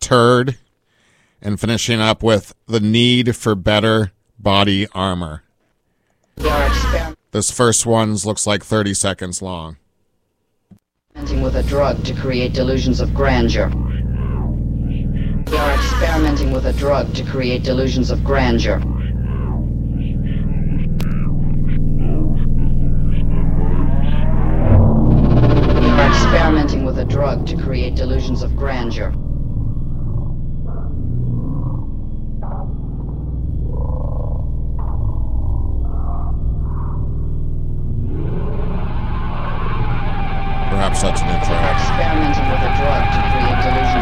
turd, and finishing up with the need for better body armor. This first one looks like 30 seconds long. Experimenting with a drug to create delusions of grandeur. We are experimenting with a drug to create delusions of grandeur. We are experimenting with a drug to create delusions of grandeur.